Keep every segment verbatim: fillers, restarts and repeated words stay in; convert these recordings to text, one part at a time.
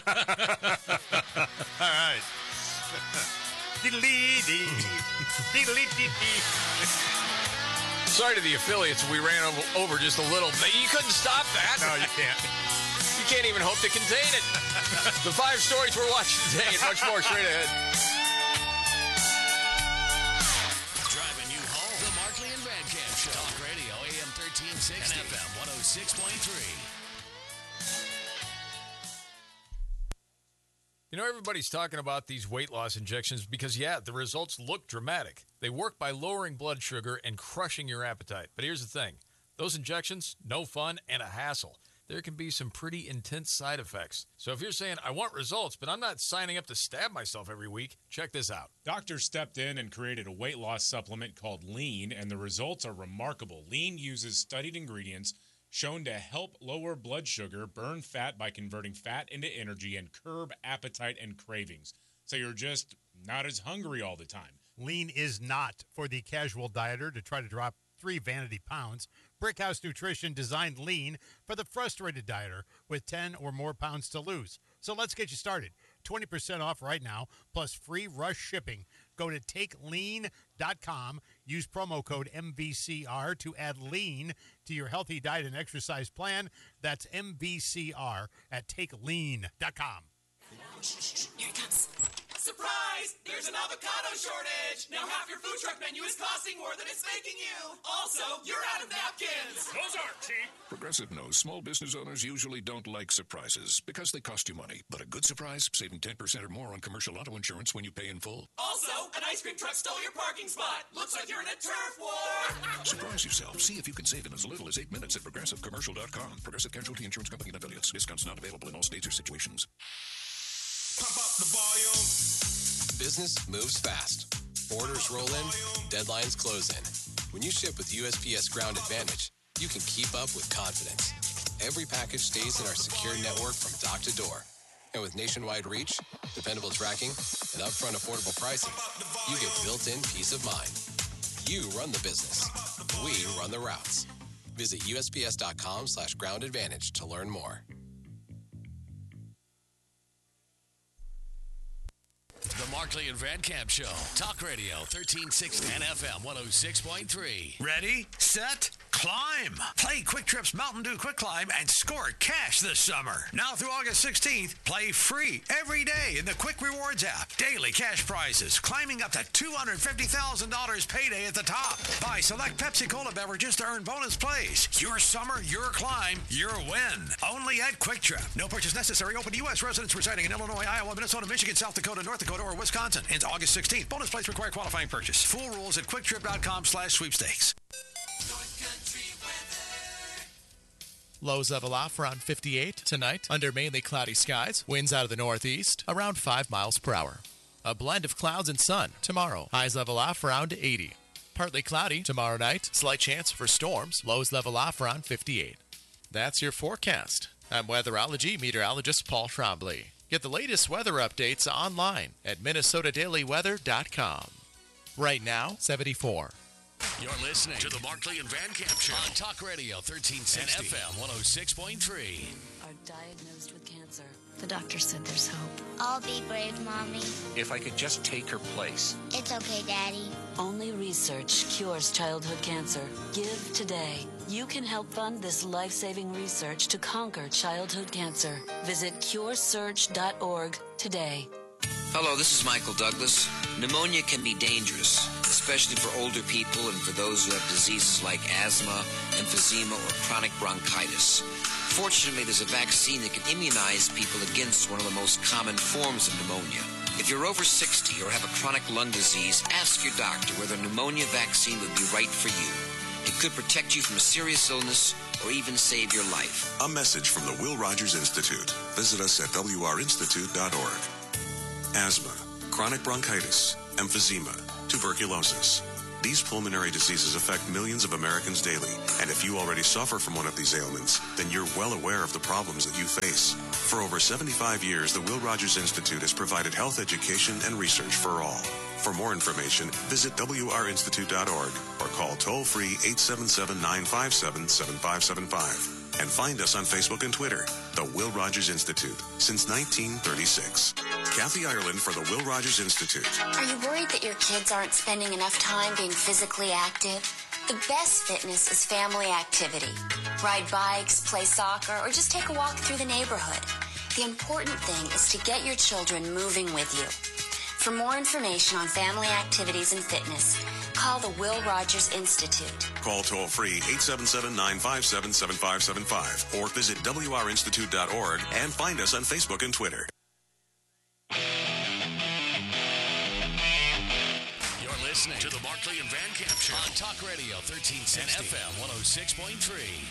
All right. Sorry to the affiliates, we ran over, over just a little bit. You couldn't stop that. No, you can't. You can't even hope to contain it. The five stories we're watching today and much more straight ahead. Driving you home, the Markley and Radcamp Show. Talk Radio, A M thirteen sixty and F M one oh six point three. You know, everybody's talking about these weight loss injections because, yeah, the results look dramatic. They work by lowering blood sugar and crushing your appetite. But here's the thing. Those injections, no fun and a hassle. There can be some pretty intense side effects. So if you're saying, I want results, but I'm not signing up to stab myself every week, check this out. Doctors stepped in and created a weight loss supplement called Lean, and the results are remarkable. Lean uses studied ingredients shown to help lower blood sugar, burn fat by converting fat into energy, and curb appetite and cravings. So you're just not as hungry all the time. Lean is not for the casual dieter to try to drop three vanity pounds. Brickhouse Nutrition designed Lean for the frustrated dieter with ten or more pounds to lose. So let's get you started. twenty percent off right now, plus free rush shipping. Go to take lean dot com. Use promo code M V C R to add lean to your healthy diet and exercise plan. That's M V C R at take lean dot com. Here it comes. Surprise! There's an avocado shortage! Now half your food truck menu is costing more than it's making you! Also, you're out of napkins! Those aren't cheap! Progressive knows small business owners usually don't like surprises because they cost you money. But a good surprise, saving ten percent or more on commercial auto insurance when you pay in full. Also, an ice cream truck stole your parking spot! Looks like you're in a turf war! Surprise yourself. See if you can save in as little as eight minutes at progressive commercial dot com. Progressive Casualty Insurance Company and affiliates. Discounts not available in all states or situations. Pump up the volume. Business moves fast. Orders roll in, deadlines close in. When you ship with U S P S Ground Advantage, you can keep up with confidence. Every package stays in our secure network from dock to door. And with nationwide reach, dependable tracking, and upfront affordable pricing, you get built-in peace of mind. You run the business. We run the routes. Visit U S P S dot com slash ground advantage to learn more. The Markley and Radcamp Show. Talk Radio, thirteen sixty and F M one oh six point three. Ready, set, climb. Play Quick Trip's Mountain Dew Quick Climb and score cash this summer. Now through August sixteenth, play free every day in the Quick Rewards app. Daily cash prizes climbing up to two hundred fifty thousand dollars payday at the top. Buy select Pepsi Cola beverages to earn bonus plays. Your summer, your climb, your win. Only at Quick Trip. No purchase necessary. Open to U S residents residing in Illinois, Iowa, Minnesota, Michigan, South Dakota, North Dakota, or Wisconsin. Ends August sixteenth. Bonus plays require qualifying purchase. Full rules at quick trip dot com slash sweepstakes. Lows level off around fifty-eight tonight under mainly cloudy skies. Winds out of the northeast around five miles per hour. A blend of clouds and sun tomorrow. Highs level off around eighty. Partly cloudy tomorrow night. Slight chance for storms. Lows level off around fifty-eight. That's your forecast. I'm weatherology meteorologist Paul Trombley. Get the latest weather updates online at minnesota daily weather dot com. Right now, seventy-four. You're listening to the Markley and Radcamp Show on Talk Radio thirteen sixty and F M one oh six point three. Are diagnosed with cancer. The doctor said there's hope. I'll be brave, Mommy. If I could just take her place. It's okay, Daddy. Only research cures childhood cancer. Give today. You can help fund this life-saving research to conquer childhood cancer. Visit cure surge dot org today. Hello, this is Michael Douglas. Pneumonia can be dangerous, especially for older people and for those who have diseases like asthma, emphysema, or chronic bronchitis. Fortunately, there's a vaccine that can immunize people against one of the most common forms of pneumonia. If you're over sixty or have a chronic lung disease, ask your doctor whether a pneumonia vaccine would be right for you. It could protect you from a serious illness or even save your life. A message from the Will Rogers Institute. Visit us at w r institute dot org. Asthma, chronic bronchitis, emphysema, tuberculosis. These pulmonary diseases affect millions of Americans daily, and if you already suffer from one of these ailments, then you're well aware of the problems that you face. For over seventy-five years, the Will Rogers Institute has provided health education and research for all. For more information, visit w r institute dot org or call toll-free eight seven seven, nine five seven, seven five seven five. And find us on Facebook and Twitter, the Will Rogers Institute, since nineteen thirty-six. Kathy Ireland for the Will Rogers Institute. Are you worried that your kids aren't spending enough time being physically active? The best fitness is family activity. Ride bikes, play soccer, or just take a walk through the neighborhood. The important thing is to get your children moving with you. For more information on family activities and fitness, call the Will Rogers Institute. Call toll-free eight seven seven, nine five seven, seven five seven five or visit W R institute dot org and find us on Facebook and Twitter. You're listening to the Markley and Van Camp Show on Talk Radio thirteen sixty and F M one oh six point three.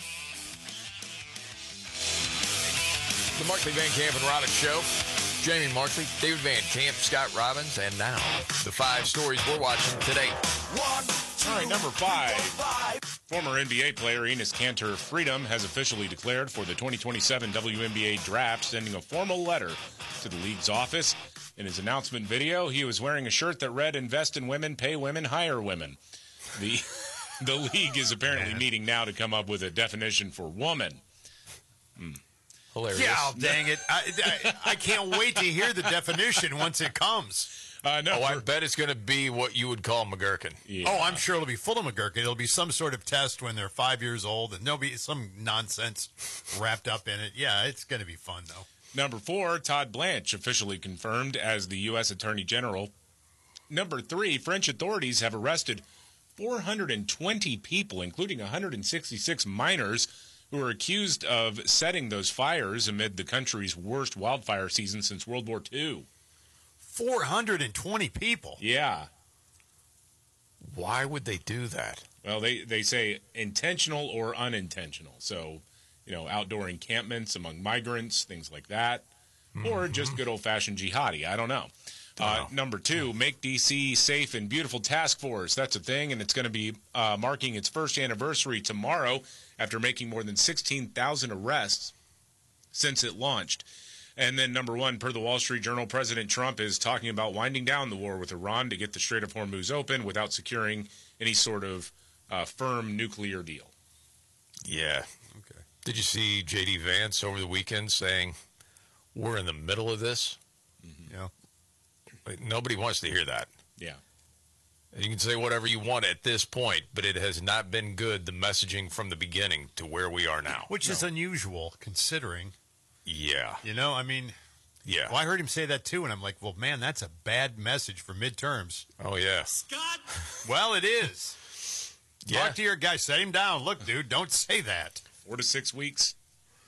The Markley, Van Camp, and Robbins Show. Jamie Markley, David Van Camp, Scott Robbins, and now the five stories we're watching today. All right, number five. Former N B A player Enes Kanter Freedom has officially declared for the twenty twenty-seven W N B A Draft, sending a formal letter to the league's office. In his announcement video, he was wearing a shirt that read, "Invest in women, pay women, hire women." The, the league is apparently Man. meeting now to come up with a definition for woman. Hmm. Hilarious. Yeah, dang it. I, I, I can't wait to hear the definition once it comes. Uh, no, oh, I bet it's going to be what you would call McGurkin. Yeah. Oh, I'm sure it'll be full of McGurkin. It'll be some sort of test when they're five years old, and there'll be some nonsense wrapped up in it. Yeah, it's going to be fun, though. Number four, Todd Blanche officially confirmed as the U S Attorney General. Number three, French authorities have arrested four hundred twenty people, including one hundred sixty-six minors, who are accused of setting those fires amid the country's worst wildfire season since World War Two. four hundred twenty people? Yeah. Why would they do that? Well, they, they say intentional or unintentional. So, you know, outdoor encampments among migrants, things like that. Mm-hmm. Or just good old-fashioned jihadi. I don't know. Uh, oh. Number two, Make D C Safe and Beautiful Task Force. That's a thing, and it's going to be uh, marking its first anniversary tomorrow after making more than sixteen thousand arrests since it launched. And then number one, per the Wall Street Journal, President Trump is talking about winding down the war with Iran to get the Strait of Hormuz open without securing any sort of uh, firm nuclear deal. Yeah. Okay. Did you see J D Vance over the weekend saying, we're in the middle of this? Mm-hmm. Yeah. Like, nobody wants to hear that. Yeah. You can say whatever you want at this point, but it has not been good, the messaging from the beginning to where we are now. Which no. is unusual, considering. Yeah. You know, I mean, yeah. Well, I heard him say that, too, and I'm like, well, man, that's a bad message for midterms. Oh, yeah. Scott? Well, it is. Yeah. Talk to your guy. Set him down. Look, dude, don't say that. Four to six weeks.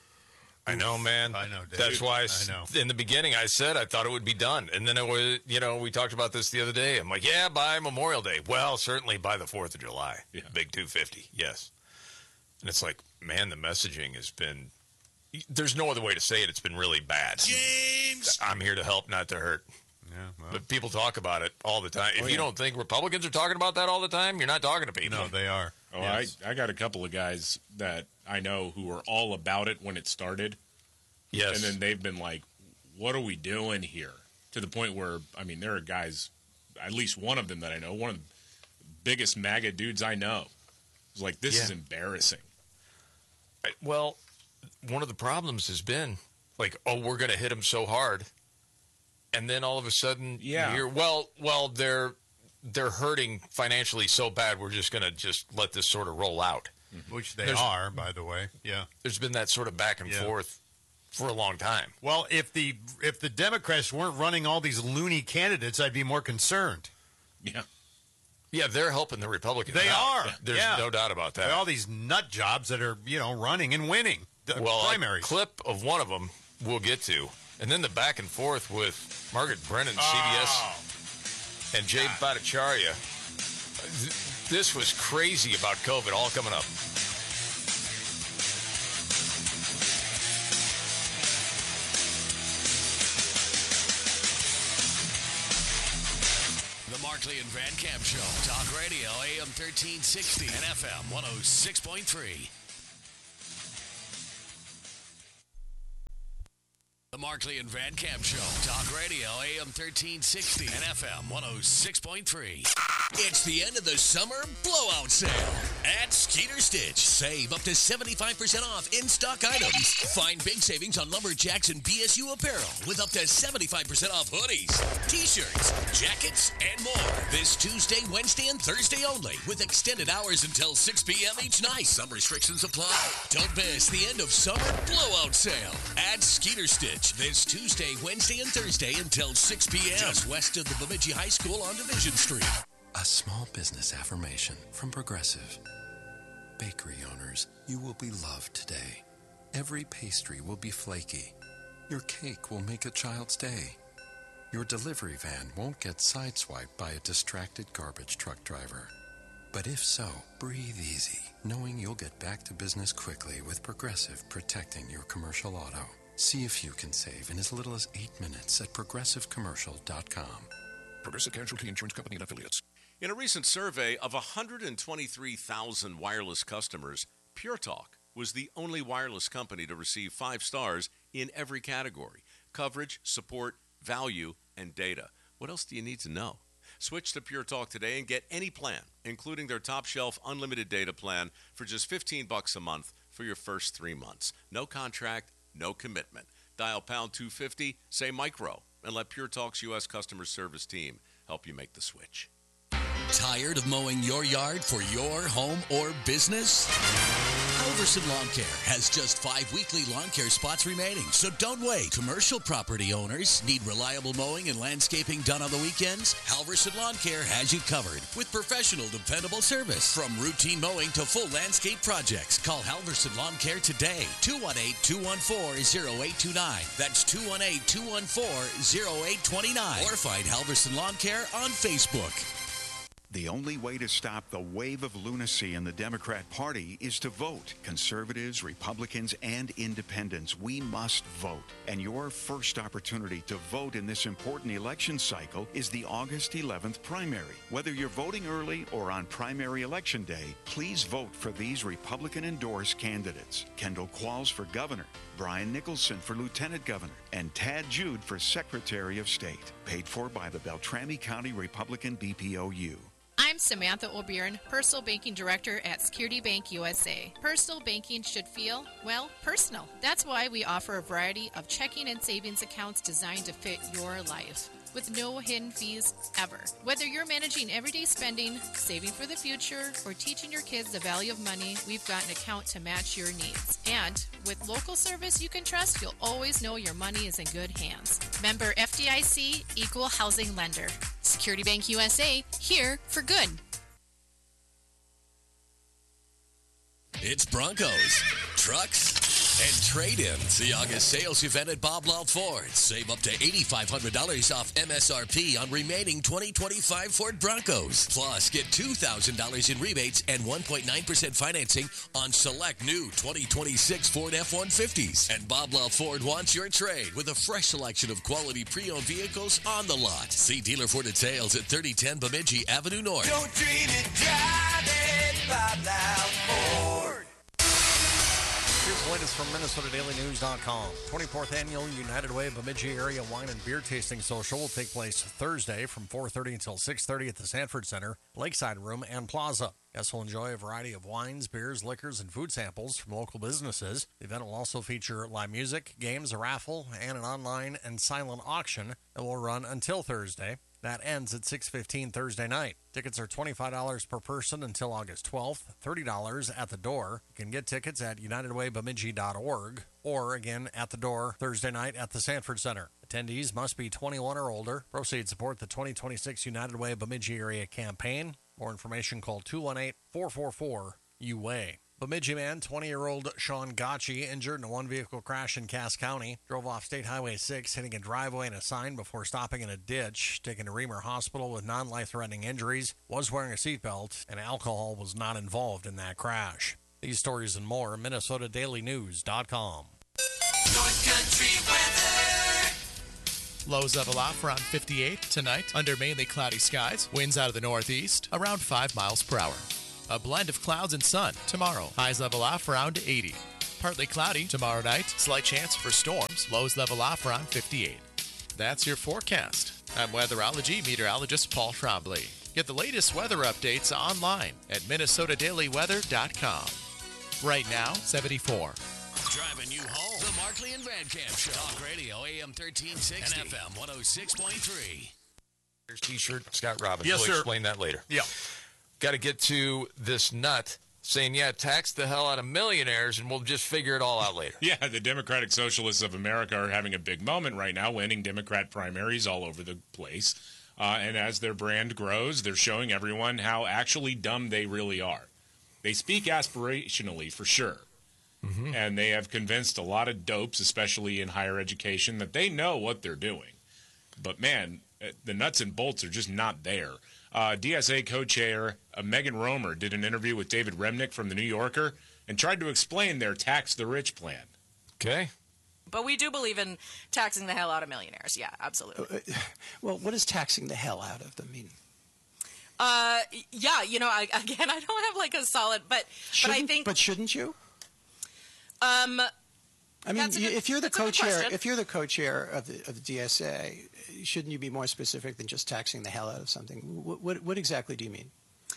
I know, man. I know, Dave. That's why I, I know. In the beginning I said I thought it would be done. And then it was, you know, we talked about this the other day. I'm like, yeah, by Memorial Day. Well, certainly by the fourth of July. Yeah. Big two fifty. Yes. And it's like, man, the messaging has been, there's no other way to say it. It's been really bad. James! I'm here to help, not to hurt. Yeah, well. But people talk about it all the time. If oh, you yeah. don't think Republicans are talking about that all the time, you're not talking to people. No, they are. Oh, yes. I, I got a couple of guys that I know who were all about it when it started. Yes. And then they've been like, what are we doing here? To the point where, I mean, there are guys, at least one of them that I know, one of the biggest MAGA dudes I know, is like, this yeah. is embarrassing. I, well, one of the problems has been, like, oh, we're going to hit them so hard. And then all of a sudden, yeah. you're, well, well, they're they're hurting financially so bad, we're just going to just let this sort of roll out. Mm-hmm. Which they There's, are, by the way. Yeah. There's been that sort of back and yeah. forth for a long time. Well, if the if the Democrats weren't running all these loony candidates, I'd be more concerned. Yeah. Yeah, they're helping the Republicans. They out. are. There's yeah. no doubt about that. There are all these nut jobs that are, you know, running and winning. The well, primaries. A clip of one of them we'll get to. And then the back and forth with Margaret Brennan, oh. C B S, and Jay Bhattacharya. This was crazy about COVID, all coming up. The Markley and Van Camp Show. Talk Radio, A M thirteen sixty and F M one oh six point three. The Markley and Van Camp Show. Talk Radio, A M thirteen sixty and F M one oh six point three. It's the end of the summer blowout sale. At Skeeter Stitch, save up to seventy-five percent off in-stock items. Find big savings on Lumberjacks and B S U apparel with up to seventy-five percent off hoodies, t-shirts, jackets, and more. This Tuesday, Wednesday, and Thursday only with extended hours until six p.m. each night. Some restrictions apply. Don't miss the end of summer blowout sale at Skeeter Stitch this Tuesday, Wednesday, and Thursday until six p.m. just west of the Bemidji High School on Division Street. A small business affirmation from Progressive. Bakery owners, you will be loved today. Every pastry will be flaky. Your cake will make a child's day. Your delivery van won't get sideswiped by a distracted garbage truck driver. But if so, breathe easy, knowing you'll get back to business quickly with Progressive protecting your commercial auto. See if you can save in as little as eight minutes at progressive commercial dot com. Progressive Casualty Insurance Company and Affiliates. In a recent survey of one hundred twenty-three thousand wireless customers, Pure Talk was the only wireless company to receive five stars in every category: coverage, support, value, and data. What else do you need to know? Switch to Pure Talk today and get any plan, including their top shelf unlimited data plan for just fifteen bucks a month for your first three months. No contract, no commitment. Dial pound two fifty, say micro, and let Pure Talk's U S customer service team help you make the switch. Tired of mowing your yard for your home or business? Halverson Lawn Care has just five weekly lawn care spots remaining, so don't wait. Commercial property owners need reliable mowing and landscaping done on the weekends? Halverson Lawn Care has you covered with professional, dependable service. From routine mowing to full landscape projects, call Halverson Lawn Care today. two one eight, two one four, zero eight two nine. That's two one eight, two one four, zero eight two nine. Or find Halverson Lawn Care on Facebook. The only way to stop the wave of lunacy in the Democrat Party is to vote. Conservatives, Republicans, and independents, we must vote. And your first opportunity to vote in this important election cycle is the August eleventh primary. Whether you're voting early or on primary election day, please vote for these Republican-endorsed candidates: Kendall Qualls for governor, Brian Nicholson for lieutenant governor, and Tad Jude for Secretary of State. Paid for by the Beltrami County Republican B P O U. I'm Samantha O'Byrne, Personal Banking Director at Security Bank U S A. Personal banking should feel, well, personal. That's why we offer a variety of checking and savings accounts designed to fit your life, with no hidden fees ever. Whether you're managing everyday spending, saving for the future, or teaching your kids the value of money, we've got an account to match your needs. And with local service you can trust, you'll always know your money is in good hands. Member F D I C, Equal Housing Lender. Security Bank U S A, here for good. It's Broncos, trucks, and trade-ins. The August sales event at Bob Lal Ford. Save up to eight thousand five hundred dollars off M S R P on remaining twenty twenty-five Ford Broncos. Plus, get two thousand dollars in rebates and one point nine percent financing on select new twenty twenty-six Ford F one fifties. And Bob Lal Ford wants your trade with a fresh selection of quality pre-owned vehicles on the lot. See dealer for details at thirty ten Bemidji Avenue North. Don't dream it, drive it, Bob Lal Ford. Here's the latest from Minnesota Daily News dot com. twenty-fourth Annual United Way Bemidji Area Wine and Beer Tasting Social will take place Thursday from four thirty until six thirty at the Sanford Center, Lakeside Room, and Plaza. Guests will enjoy a variety of wines, beers, liquors, and food samples from local businesses. The event will also feature live music, games, a raffle, and an online and silent auction that will run until Thursday. That ends at six fifteen Thursday night. Tickets are twenty-five dollars per person until August twelfth, thirty dollars at the door. You can get tickets at united way bemidji dot org or, again, at the door Thursday night at the Sanford Center. Attendees must be twenty-one or older. Proceeds support the twenty twenty-six United Way Bemidji Area campaign. More information, call two one eight, four four four, U W A Y. Bemidji man, twenty-year-old Sean Gotchi, injured in a one-vehicle crash in Cass County. Drove off State Highway six, hitting a driveway and a sign before stopping in a ditch. Taken to Reamer Hospital with non-life-threatening injuries. Was wearing a seatbelt, and alcohol was not involved in that crash. These stories and more, Minnesota Daily News dot com. North Country weather. Lows level off around fifty-eight tonight under mainly cloudy skies. Winds out of the northeast around five miles per hour. A blend of clouds and sun tomorrow. Highs level off around eighty. Partly cloudy tomorrow night. Slight chance for storms. Lows level off around fifty-eight. That's your forecast. I'm weatherology meteorologist Paul Trombley. Get the latest weather updates online at minnesota daily weather dot com. Right now, seventy-four. Driving you home. The Markley and Van Camp Show. Talk Radio, A M thirteen sixty. And F M one oh six point three. Here's T-shirt, Scott Robbins. Yes, we'll sir. explain that later. Yeah. Got to get to this nut saying, yeah, tax the hell out of millionaires and we'll just figure it all out later. Yeah, the Democratic Socialists of America are having a big moment right now, winning Democrat primaries all over the place. Uh, and as their brand grows, they're showing everyone how actually dumb they really are. They speak aspirationally, for sure. Mm-hmm. And they have convinced a lot of dopes, especially in higher education, that they know what they're doing. But, man, the nuts and bolts are just not there. Uh, D S A co-chair uh, Megan Romer did an interview with David Remnick from The New Yorker and tried to explain their tax the rich plan. Okay. But we do believe in taxing the hell out of millionaires. Yeah, absolutely. Uh, well, what does taxing the hell out of them mean? Uh, yeah, you know, I, again, I don't have like a solid, but Shouldn't, but I think. But shouldn't you? Um, I mean, good, you, if you're the co-chair, question. if you're the co-chair of the of the D S A, shouldn't you be more specific than just taxing the hell out of something? What what, what exactly do you mean?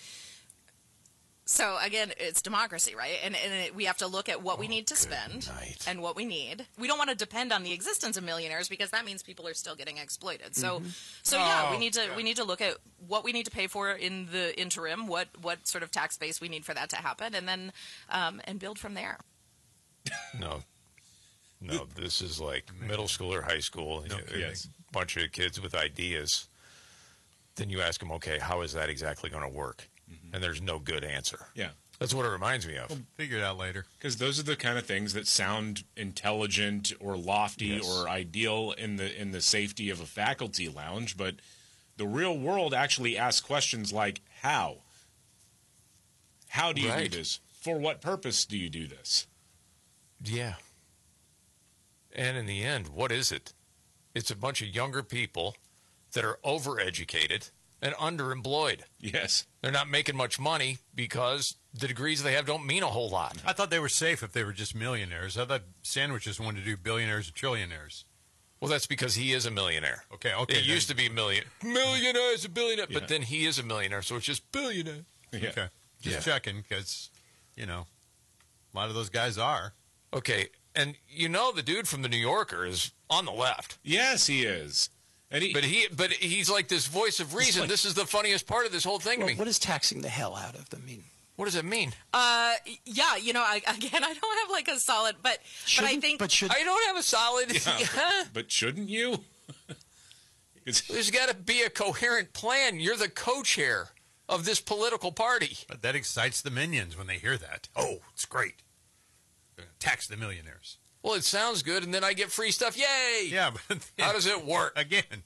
So, again, it's democracy, right? And, and it, we have to look at what we need to spend night. and what we need. We don't want to depend on the existence of millionaires because that means people are still getting exploited. So, Mm-hmm. so yeah, Oh, we need to we need to look at what we need to pay for in the interim, what what sort of tax base we need for that to happen, and then um, and build from there. No. No, this is like middle school or high school. No, you know, yes. A bunch of kids with ideas. Then you ask them, okay, how is that exactly going to work? Mm-hmm. And there's no good answer. Yeah. That's what it reminds me of. We'll figure it out later. Because those are the kind of things that sound intelligent or lofty Yes. or ideal in the in the safety of a faculty lounge, but the real world actually asks questions like how? How do you Right. do this? For what purpose do you do this? Yeah. And in the end, what is it? It's a bunch of younger people that are overeducated and underemployed. Yes. They're not making much money because the degrees they have don't mean a whole lot. I thought they were safe if they were just millionaires. I thought Sandwiches wanted to do billionaires and trillionaires. Well, that's because he is a millionaire. Okay, okay. It used to be million. Millionaire is a billionaire, Yeah. but then he is a millionaire, so it's just billionaire. Yeah. Okay. Just Yeah. checking because, you know, a lot of those guys are. Okay, and you know the dude from the New Yorker is on the left. Yes, he is. And he, But he, but he's like this voice of reason. like- this is the funniest part of this whole thing to Well, me. what does taxing the hell out of them mean? What does it mean? Uh, yeah, you know, I, again, I don't have like a solid, but but I Shouldn't- think but should I don't have a solid. Yeah, but shouldn't you? It's- There's got to be a coherent plan. You're the co-chair of this political party. But that excites the minions when they hear that. Oh, it's great. They're gonna tax the millionaires. Well, it sounds good, and then I get free stuff. Yay! Yeah, but How does it work? Again,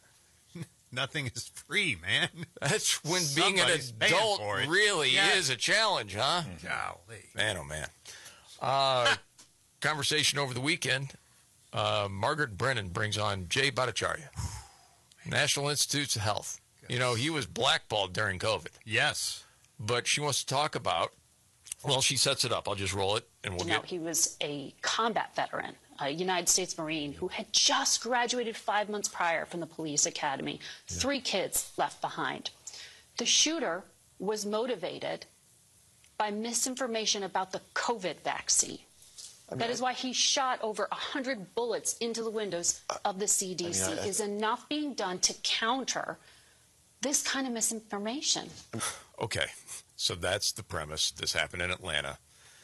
nothing is free, man. That's when being an Somebody's paying adult for it. really Yeah. is a challenge, huh? Golly. Man, oh man. Uh, conversation over the weekend. Uh, Margaret Brennan brings on Jay Bhattacharya, National Institutes of Health. You know, he was blackballed during COVID, Yes. but she wants to talk about. Well, she sets it up. I'll just roll it, and we'll You know, get. he was a combat veteran, a United States Marine who had just graduated five months prior from the police academy. Three kids left behind. The shooter was motivated by misinformation about the COVID vaccine. That is why he shot over one hundred bullets into the windows of the C D C. I mean, I- Is enough being done to counter this kind of misinformation? Okay, so that's the premise. This happened in Atlanta,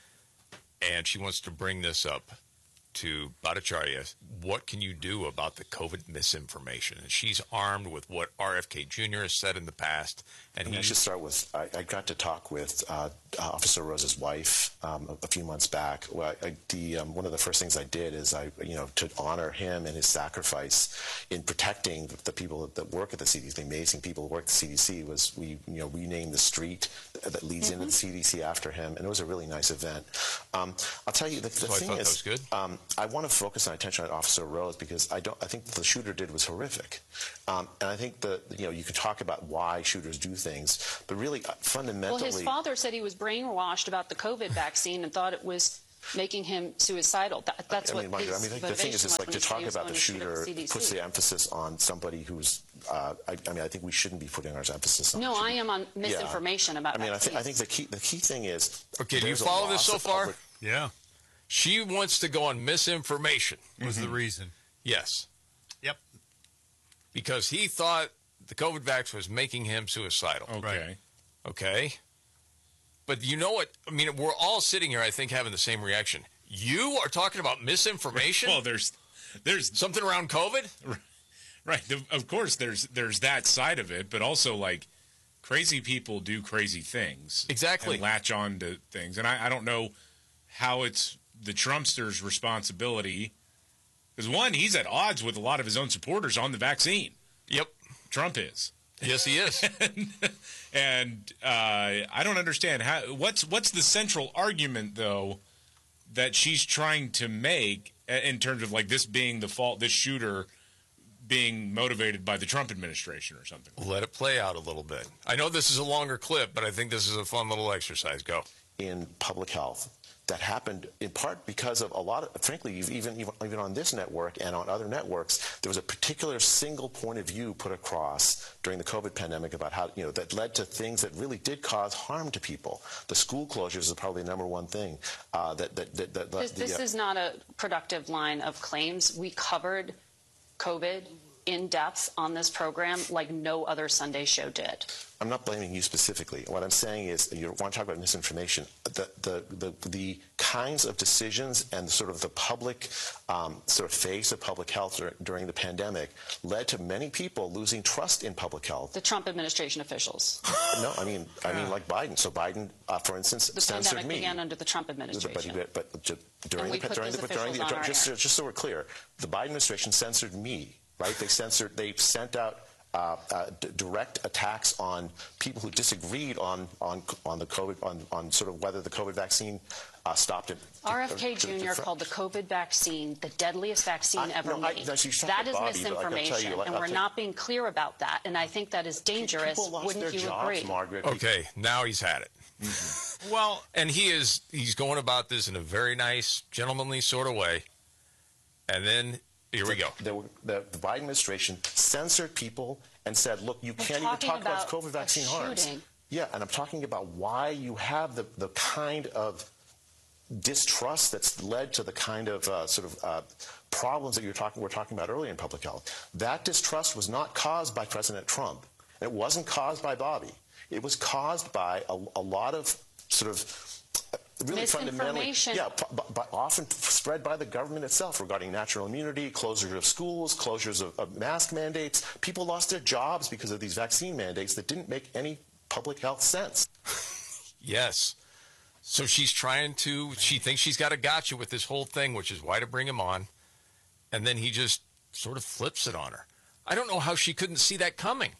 and she wants to bring this up to Bhattacharya. What can you do about the COVID misinformation? And she's armed with what R F K Junior has said in the past. And I mean, I he, should start with, I, I got to talk with uh, Officer Rose's wife um, a, a few months back. Well, I, the, um, one of the first things I did is I, you know, to honor him and his sacrifice in protecting the people that work at the C D C, the amazing people who work at the C D C, was we, you know, renamed the street that leads mm-hmm. into the C D C after him, and it was a really nice event. Um, I'll tell you, the, the so thing I thought is, that was good. Um, I want to focus our attention on Officer Rose because I don't. I think the shooter did was horrific, um, and I think that you know you can talk about why shooters do things, but really uh, fundamentally, Well, his father said he was brainwashed about the COVID vaccine and thought it was making him suicidal. That, that's I mean, what Margaret, his I mean, the thing is, motivation it's was like when to he said talk he was about going the to shoot at shooter C D C. puts the emphasis on somebody who's. Uh, I, I mean, I think we shouldn't be putting our emphasis on. No, I am on Yeah. misinformation about I mean, I, th- I vaccines. think the key the key thing is. Okay, do you there's a follow this loss so of far? public- Yeah. She wants to go on misinformation. Was the reason. Yes. Yep. Because he thought the COVID vax was making him suicidal. Okay. Okay. But you know what? I mean, we're all sitting here, I think, having the same reaction. You are talking about misinformation? Well, there's there's something around COVID? Right. The, of course, there's there's that side of it, but also, like, crazy people do crazy things. Exactly. And latch on to things. And I, I don't know how it's the Trumpster's responsibility. Because, one, he's at odds with a lot of his own supporters on the vaccine. Yep. Trump is. Yes, he is. and and uh, I don't understand. how. What's what's the central argument, though, that she's trying to make in terms of, like, this being the fault, this shooter being motivated by the Trump administration or something? Let it play out a little bit. I know this is a longer clip, but I think this is a fun little exercise. Go. In public health. That happened in part because of a lot of, frankly, even, even even on this network and on other networks, there was a particular single point of view put across during the COVID pandemic about how, you know, that led to things that really did cause harm to people. The school closures is probably the number one thing. Uh, that, that, that, that This, the, this uh, is not a productive line of claims. We covered COVID in depth on this program like no other Sunday show did. I'm not blaming you specifically. What I'm saying is, you want to talk about misinformation. The the the, the kinds of decisions and sort of the public um, sort of face of public health dur- during the pandemic led to many people losing trust in public health. The Trump administration officials. No, I mean, I mean like Biden. So Biden, uh, for instance, The censored pandemic me. began under the Trump But, administration. but, but ju- during And we the put during those the but during the officials on our just, air. just so we're clear, the Biden administration censored me. Right? They censored. They sent out uh, uh, d- direct attacks on people who disagreed on on on the COVID on, on sort of whether the COVID vaccine uh, stopped it. R F K Junior called the COVID vaccine the deadliest vaccine I- ever no, I- made. no, she's talking That about is Bobby, but I can tell misinformation, you, like, and I'll we're tell- not being clear about that. And I think that is dangerous. People lost Wouldn't their you jobs, agree? Margaret. Okay, now he's had it. Mm-hmm. Well, and he is he's going about this in a very nice, gentlemanly sort of way. And then here we go. The, the, the Biden administration censored people and said, look, you We're can't even talking talk about, about COVID vaccine a harms. shooting. Yeah, and I'm talking about why you have the, the kind of distrust that's led to the kind of uh, sort of uh, problems that you're talking, we're talking about earlier in public health. That distrust was not caused by President Trump. It wasn't caused by Bobby. It was caused by a, a lot of sort of really fundamentally, Misinformation. yeah, but, but often spread by the government itself regarding natural immunity, closure of schools, closures of, of mask mandates. People lost their jobs because of these vaccine mandates that didn't make any public health sense. Yes. So she's trying to, she thinks she's got a gotcha with this whole thing, which is why to bring him on. And then he just sort of flips it on her. I don't know how she couldn't see that coming.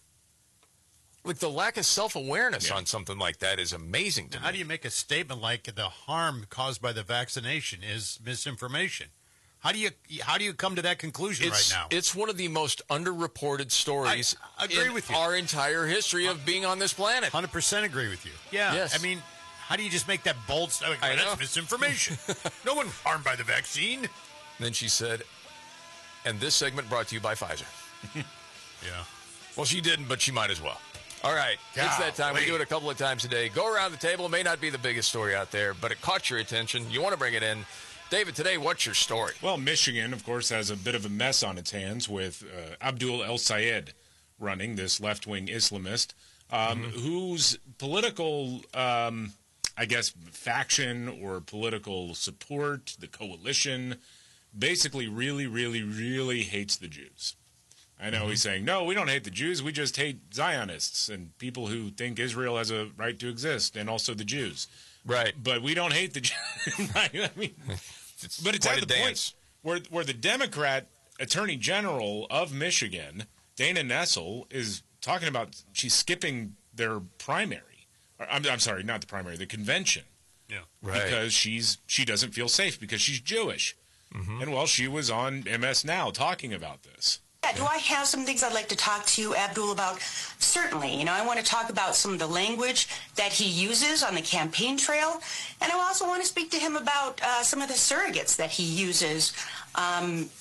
Like, the lack of self-awareness Yeah. on something like that is amazing to How me. do you make a statement like the harm caused by the vaccination is misinformation? How do you how do you come to that conclusion It's, right now? it's one of the most underreported stories I agree in with you. our entire history of being on this planet. one hundred percent agree with you. Yeah. Yes. I mean, how do you just make that bold statement? I know. That's misinformation. No one harmed by the vaccine. Then she said, and this segment brought to you by Pfizer. Yeah. Well, she didn't, but she might as well. All right, it's that time. We Golly. do it a couple of times a day. Go around the table. It may not be the biggest story out there, but it caught your attention. You want to bring it in. David, today, what's your story? Well, Michigan, of course, has a bit of a mess on its hands with uh, Abdul El Sayed running, this left-wing Islamist, um, Mm-hmm. whose political, um, I guess, faction or political support, the coalition, basically really, really, really hates the Jews. I know Mm-hmm. he's saying, no, we don't hate the Jews. We just hate Zionists and people who think Israel has a right to exist, and also the Jews. Right. But we don't hate the Jews. Right? I mean, but it's quite at a the dance. point where, where the Democrat Attorney General of Michigan, Dana Nessel, is talking about she's skipping their primary. Or, I'm, I'm sorry, not the primary, the convention. Yeah. Right. Because she's she doesn't feel safe because she's Jewish. Mm-hmm. And, well, she was on M S Now talking about this. Yeah, do I have some things I'd like to talk to you, Abdul, about? Certainly. You know, I want to talk about some of the language that he uses on the campaign trail, and I also want to speak to him about uh, some of the surrogates that he uses um,